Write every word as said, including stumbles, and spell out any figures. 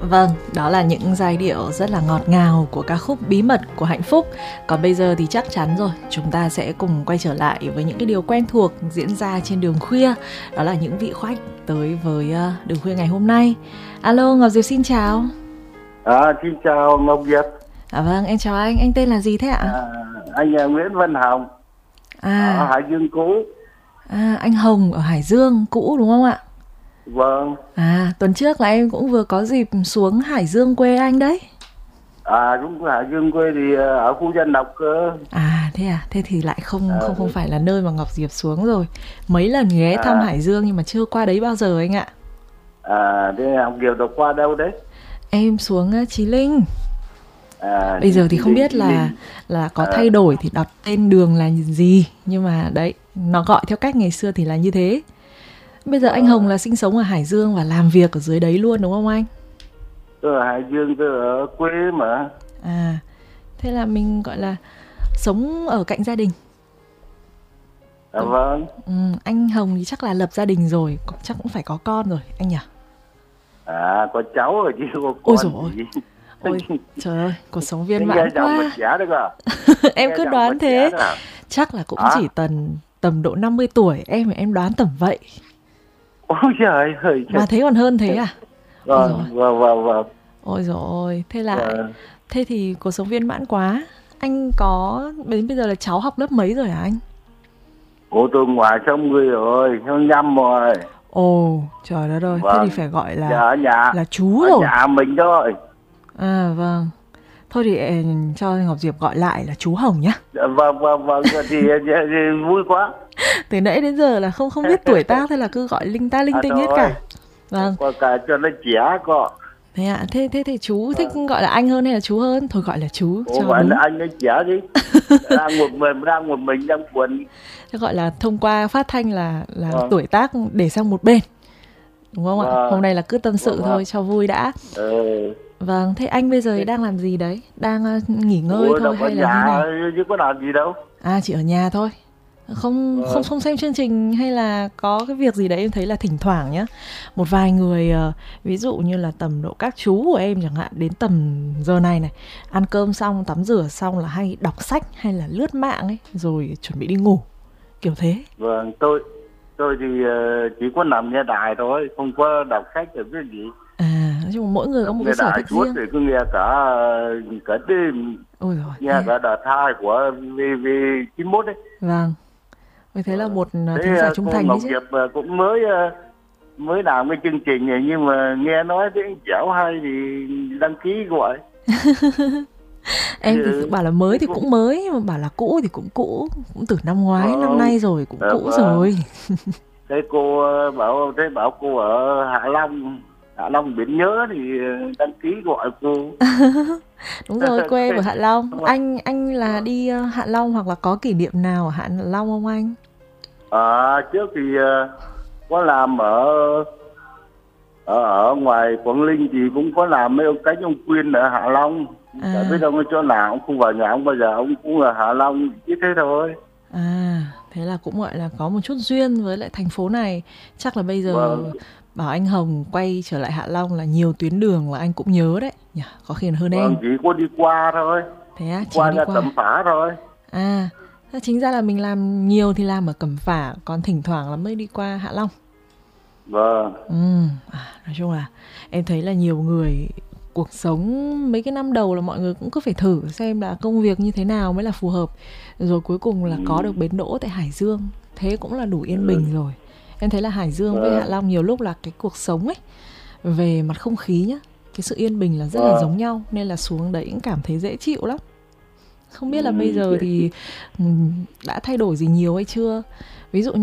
Vâng, đó là những giai điệu rất là ngọt ngào của ca khúc Bí mật của Hạnh Phúc. Còn bây giờ thì chắc chắn rồi, chúng ta sẽ cùng quay trở lại với những cái điều quen thuộc diễn ra trên đường khuya. Đó là những vị khách tới với uh, đường khuya ngày hôm nay. Alo, Ngọc Diệp xin chào. À, xin chào Ngọc Diệp. À vâng, em chào anh. Anh tên là gì thế ạ? À, anh là Nguyễn Văn Hồng. À, ở Hải Dương cũ. À, anh Hồng ở Hải Dương cũ đúng không ạ? Vâng. À, tuần trước là em cũng vừa có dịp xuống Hải Dương quê anh đấy. À, đúng, Hải Dương quê thì ở khu dân tộc cơ. À, thế à? Thế thì lại không à, không không phải là nơi mà Ngọc Diệp xuống rồi. Mấy lần ghé thăm à. Hải Dương nhưng mà chưa qua đấy bao giờ anh ạ. À, thế Ngọc Diệp được qua đâu đấy? Em xuống uh, Chí Linh. À, bây giờ thì không biết là là có thay đổi thì đặt tên đường là gì, nhưng mà đấy, nó gọi theo cách ngày xưa thì là như thế. Bây giờ anh Hồng là sinh sống ở Hải Dương và làm việc ở dưới đấy luôn đúng không anh? Tôi ở Hải Dương, tôi ở quê mà. À, thế là mình gọi là sống ở cạnh gia đình. À, vâng. Ừ, anh Hồng thì chắc là lập gia đình rồi, chắc cũng phải có con rồi anh nhỉ? À, có cháu rồi chứ có con. Ôi dồi ôi. Ôi trời ơi, cuộc sống viên mãn quá. À? Em cứ đoán thế. À? Chắc là cũng à? chỉ tầm tầm độ năm mươi tuổi, em em đoán tầm vậy. Ôi trời ơi. Mà thế còn hơn thế à? Vâng, vâng, vâng, vâng. Ôi dồi ôi, thế là vâng. Thế thì cuộc sống viên mãn quá. Anh có, đến bây giờ là cháu học lớp mấy rồi hả anh? Ồ, tôi ngoài sáu mươi rồi, sáu năm rồi. Ồ, trời đất ơi, vâng. Thế thì phải gọi là ở nhà, là chú ở rồi. nhà mình thôi. À vâng. Thôi thì cho Ngọc Diệp gọi lại là chú Hồng nhá. Dạ, vâng, vâng, vâng, thì, thì, thì vui quá. Từ nãy đến giờ là không không biết tuổi tác, thế là cứ gọi linh ta linh tinh à, hết cả. Vâng. Có cả cho nó trẻ có. Thế ạ, à, thế, thế thì chú thích à. gọi là anh hơn hay là chú hơn? Thôi gọi là chú. Ủa, cho gọi đúng. Là anh ấy trẻ đi. Đang một mình, đang một mình, đang buồn. Thế gọi là thông qua phát thanh là là vâng. tuổi tác để sang một bên. Đúng không vâng. ạ? Hôm nay là cứ tâm sự vâng. thôi cho vui đã. Ừ. Vâng, thế anh bây giờ thế... đang làm gì đấy? Đang uh, nghỉ ngơi Ủa, thôi hay là nhà, như nào? Chứ có làm gì đâu. À, chị ở nhà thôi. Không vâng. không không xem chương trình hay là có cái việc gì đấy. Em thấy là thỉnh thoảng nhá, một vài người uh, ví dụ như là tầm độ các chú của em chẳng hạn, đến tầm giờ này này, ăn cơm xong, tắm rửa xong là hay đọc sách hay là lướt mạng ấy, rồi chuẩn bị đi ngủ, kiểu thế. Vâng, tôi tôi thì uh, chỉ có nằm nghe đài thôi, không có đọc sách được cái gì. À, nói chung mỗi người có một cái sở thích riêng. Thì cứ nghe cả cả đêm. Ôi rồi, nghe cả đợt hai của vê vê chín mốt đấy. Vâng. Tôi thấy là một thính giả trung thành đấy chứ. Ngọc Diệp cũng mới mới làm cái chương trình này, nhưng mà nghe nói tiếng dẻo hay thì đăng ký gọi. Em thì ừ. bảo là mới thì cũng mới, nhưng mà bảo là cũ thì cũng cũ, cũng từ năm ngoái ờ, năm nay rồi, cũng ờ, cũ ờ. rồi. Thế cô bảo thế bảo cô ở Hạ Long, Hạ Long biển nhớ thì đăng ký gọi cô. Đúng rồi, quê ở Hạ Long. Anh anh là đi Hạ Long hoặc là có kỷ niệm nào ở Hạ Long không anh? À, trước thì uh, có làm ở ở ở ngoài Quảng Ninh thì cũng có làm mấy ông cánh ông Quyên ở Hạ Long. À. Chả biết ông ở chỗ nào, ông không vào nhà ông bao giờ, ông cũng ở Hạ Long chỉ thế thôi. À, thế là cũng gọi là có một chút duyên với lại thành phố này. Chắc là bây giờ vâng. bảo anh Hồng quay trở lại Hạ Long là nhiều tuyến đường là anh cũng nhớ đấy nhỉ, có khi là hơn vâng, em. Chỉ có đi qua thôi. Thế á, chỉ qua nhà Cẩm Phả thôi. À, chính ra là mình làm nhiều thì làm ở Cẩm Phả, còn thỉnh thoảng là mới đi qua Hạ Long. Vâng. Ừ, à, nói chung là em thấy là nhiều người cuộc sống mấy cái năm đầu là mọi người cũng cứ phải thử xem là công việc như thế nào mới là phù hợp, rồi cuối cùng là ừ. có được bến đỗ tại Hải Dương, thế cũng là đủ yên ừ. bình rồi. Em thấy là Hải Dương ừ. với Hạ Long nhiều lúc là cái cuộc sống ấy, về mặt không khí nhá, cái sự yên bình là rất ừ. là giống nhau, nên là xuống đấy cũng cảm thấy dễ chịu lắm. Không biết là ừ. bây giờ thì đã thay đổi gì nhiều hay chưa. Ví dụ như